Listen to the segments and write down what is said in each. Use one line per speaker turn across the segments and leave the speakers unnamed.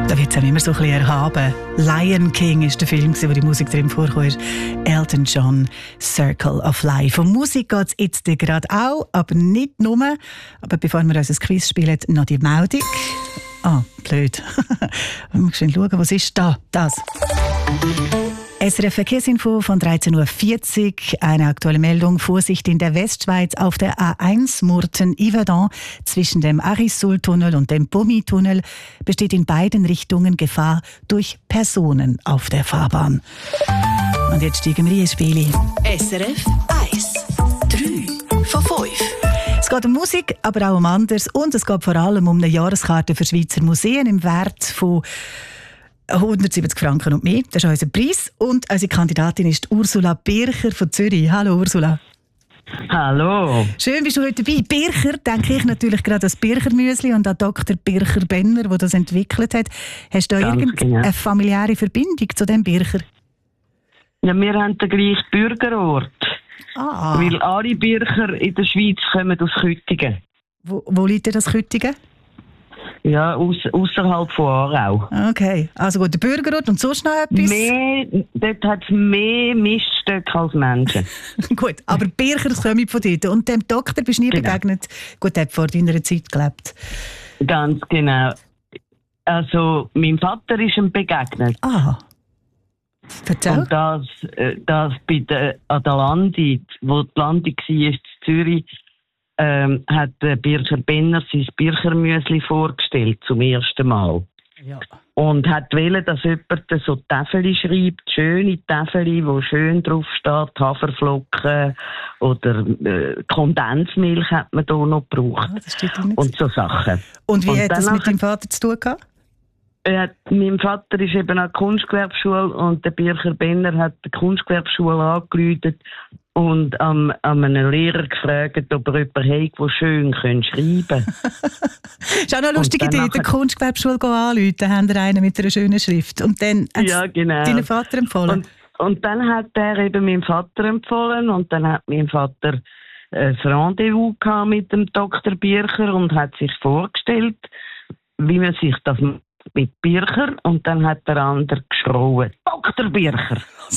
Da wird es immer so ein bisschen erhaben. Lion King ist der Film, wo die Musik drin vorkommt. Elton John, Circle of Life. Um Musik geht es jetzt gerade auch, aber nicht nur. Aber bevor wir unser Quiz spielen, noch die Meldung. Ah, blöd. Wir müssen schauen, was ist da? Das. SRF Verkehrsinfo von 13.40 Uhr. Eine aktuelle Meldung. Vorsicht in der Westschweiz auf der A1 Murten-Yverdon. Zwischen dem Arissul-Tunnel und dem Pommi-Tunnel besteht in beiden Richtungen Gefahr durch Personen auf der Fahrbahn. Und jetzt steigen wir ins Spiel.
SRF 1. 3 von 5.
Es geht um Musik, aber auch um anderes. Und es geht vor allem um eine Jahreskarte für Schweizer Museen im Wert von 170 Franken und mehr. Das ist unser Preis. Und unsere Kandidatin ist Ursula Bircher von Zürich. Hallo Ursula.
Hallo.
Schön, bist du heute dabei. Bircher, denke ich natürlich gerade an das Bircher-Müsli und an Dr. Bircher Benner, der das entwickelt hat. Hast du da irgendeine familiäre Verbindung zu dem Bircher?
Ja, wir haben den gleichen Bürgerort. Weil alle Bircher in der Schweiz kommen aus Küttingen.
Wo liegt denn das Küttingen?
Ja, ausserhalb von Aarau.
Okay, also gut, der Bürgerort und sonst noch etwas?
Dort hat es mehr Miststöcke als Menschen.
Gut, aber Bircher kommen von dort. Und dem Doktor bist du nie begegnet? Gut, er hat vor deiner Zeit gelebt.
Ganz genau. Also, mein Vater ist ihm begegnet.
Ah. Erzähl.
Und das bei an der Landi, wo die Landi war, in Zürich, hat Bircher Benner sein Birchermüsli vorgestellt, zum ersten Mal.
Ja.
Und hat wollen, dass jemand so Täfeli schreibt, schöne Täfeli, wo schön drauf steht, Haferflocken oder Kondensmilch hat man hier noch gebraucht. Das steht und so Sachen.
Und wie hat das mit deinem Vater zu tun gehabt?
Mein Vater ist eben an der Kunstgewerbeschule und der Bircher Benner hat die Kunstgewerbeschule angerufen und an einen Lehrer gefragt, ob er jemanden hat, der schön schreiben kann.
Ist auch noch eine lustige Idee, der Kunstgewerbeschule anrufen, haben wir einen mit einer schönen Schrift. Und dann hat deinen Vater empfohlen.
Und dann hat er eben meinen Vater empfohlen und dann hat mein Vater ein Rendezvous gehabt mit dem Dr. Bircher und hat sich vorgestellt, wie man sich das mit Bircher und dann hat der andere geschrauen. Dr. Bircher!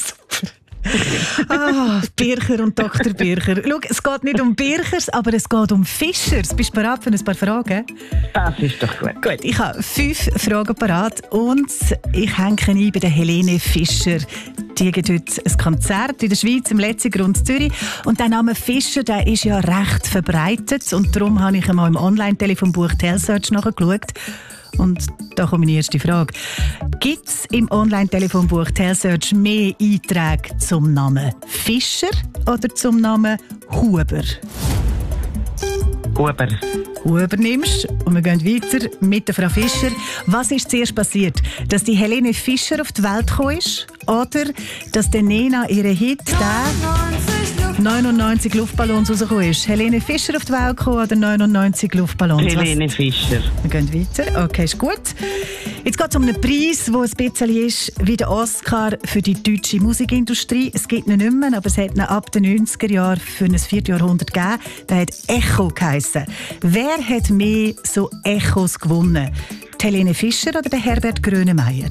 Bircher und Dr. Bircher. Schau, es geht nicht um Birchers, aber es geht um Fischers. Bist du bereit für ein paar Fragen?
Das ist doch gut.
Gut, ich habe 5 Fragen parat und ich hänge ein bei der Helene Fischer. Die gibt heute ein Konzert in der Schweiz, im Letziger und Zürich. Und der Name Fischer, der ist ja recht verbreitet und darum habe ich einmal im Online-Telefonbuch Telsearch nachgeschaut. Und da kommt meine erste Frage. Gibt es im Online-Telefonbuch Telsearch mehr Einträge zum Namen Fischer oder zum Namen Huber?
Huber.
Huber nimmst und wir gehen weiter mit der Frau Fischer. Was ist zuerst passiert? Dass die Helene Fischer auf die Welt gekommen ist? Oder dass der Nena ihren Hit, der 99 Luftballons rausgekommen ist? Helene Fischer auf die Welt gekommen oder 99 Luftballons?
Helene Fischer.
Wir gehen weiter. Okay, ist gut. Jetzt geht es um einen Preis, der ein bisschen ist wie der Oscar für die deutsche Musikindustrie. Es gibt ihn nicht mehr, aber es hat ihn ab den 90er Jahren für ein Vierteljahrhundert gegeben. Der hat Echo geheissen. Wer hat mehr so Echos gewonnen? Die Helene Fischer oder der Herbert Grönemeyer?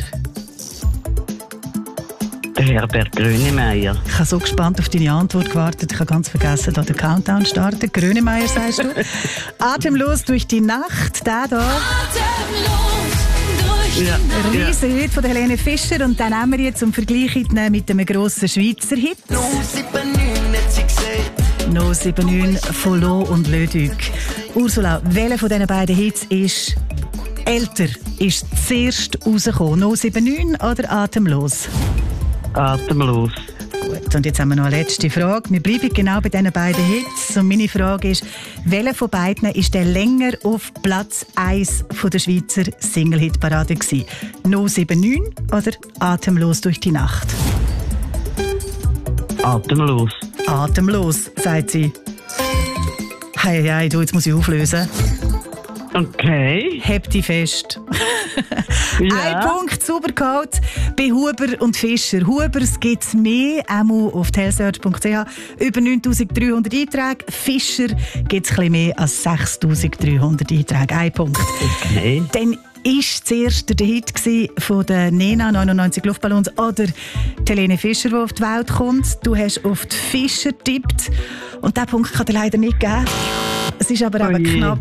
Der Herbert Grönemeyer.
Ich habe so gespannt auf deine Antwort gewartet. Ich habe ganz vergessen, da den Countdown starten. Grönemeyer, sagst du? Atemlos durch die Nacht. Der da. Riesen Hit von der Helene Fischer. Und dann haben wir jetzt zum Vergleich mit einem grossen Schweizer Hit. No 79 von Lo und Leduc. Ursula, welcher von diesen beiden Hits ist älter? Ist zuerst rausgekommen? No 79 oder Atemlos?
Atemlos.
Gut, und jetzt haben wir noch eine letzte Frage. Wir bleiben genau bei diesen beiden Hits. Und meine Frage ist, welcher von beiden ist der länger auf Platz 1 von der Schweizer Single-Hit-Parade gewesen? No 79 oder Atemlos durch die Nacht?
Atemlos.
Atemlos, sagt sie. Hey, du, jetzt muss ich auflösen.
Okay.
Heb dich fest.
Ja.
Ein Punkt, sauber geholt bei Huber und Fischer. Hubers gibt es mehr, auch auf telsearch.ch. Über 9300 Einträge. Fischer gibt es ein bisschen mehr als 6300 Einträge. Ein Punkt.
Okay.
Dann ist zuerst der Hit von der Nena, 99 Luftballons, oder die Helene Fischer, die auf die Welt kommt? Du hast auf die Fischer getippt und diesen Punkt kann dir leider nicht geben. Es ist aber eben knapp.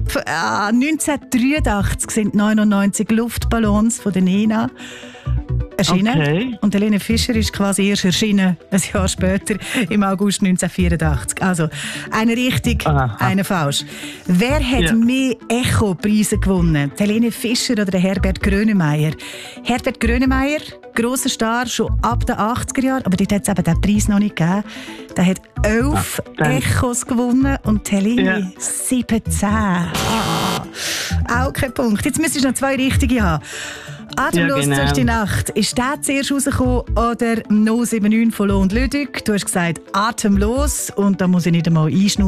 1983 sind 99 Luftballons von der Nena erschienen. Okay. Und Helene Fischer ist quasi erst erschienen, ein Jahr später, im August 1984. Also, eine richtig, eine falsch. Wer hat mehr Echo-Preise gewonnen? Die Helene Fischer oder der Herbert Grönemeyer? Herbert Grönemeyer, grosser Star, schon ab den 80er Jahren, aber dort hat es eben den Preis noch nicht gegeben. Der hat 11 Echos gewonnen und die Helene 17. Auch kein Punkt. Jetzt müsstest du noch 2 richtige haben. Atemlos durch die Nacht. Ist der zuerst rausgekommen oder 079 von Lo und Lüdig? Du hast gesagt Atemlos und da muss ich nicht einmal einschnaufen.